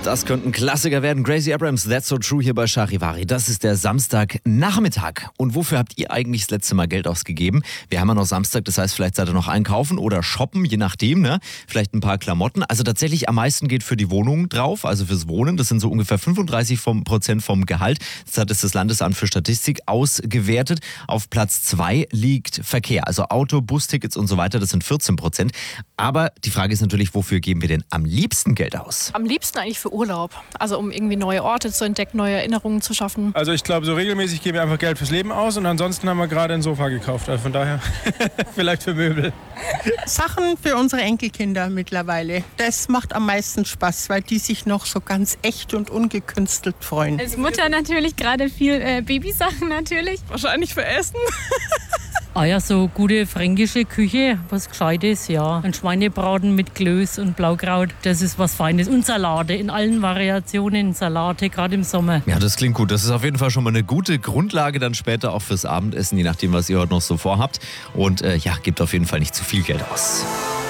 Das könnte ein Klassiker werden. Gracie Abrams, That's So True hier bei Charivari. Das ist der Samstagnachmittag. Und wofür habt ihr eigentlich das letzte Mal Geld ausgegeben? Wir haben ja noch Samstag, das heißt, vielleicht seid ihr noch einkaufen oder shoppen, je nachdem, ne? Vielleicht ein paar Klamotten. Also tatsächlich am meisten geht für die Wohnung drauf, also fürs Wohnen. Das sind so ungefähr 35% vom Gehalt. Das hat das Landesamt für Statistik ausgewertet. Auf Platz 2 liegt Verkehr, also Auto, Bustickets und so weiter. Das sind 14%. Aber die Frage ist natürlich, wofür geben wir denn am liebsten Geld aus? Am liebsten eigentlich für Urlaub. Also um irgendwie neue Orte zu entdecken, neue Erinnerungen zu schaffen. Also ich glaube, so regelmäßig geben wir einfach Geld fürs Leben aus und ansonsten haben wir gerade ein Sofa gekauft. Also von daher vielleicht für Möbel. Sachen für unsere Enkelkinder mittlerweile. Das macht am meisten Spaß, weil die sich noch so ganz echt und ungekünstelt freuen. Als Mutter natürlich gerade viel Babysachen natürlich. Wahrscheinlich für Essen. Ah ja, so gute fränkische Küche, was Gescheites, ja. Ein Schweinebraten mit Klöß und Blaukraut, das ist was Feines. Und Salate in allen Variationen, Salate, gerade im Sommer. Ja, das klingt gut. Das ist auf jeden Fall schon mal eine gute Grundlage dann später auch fürs Abendessen, je nachdem, was ihr heute noch so vorhabt. Und ja, gebt auf jeden Fall nicht zu viel Geld aus.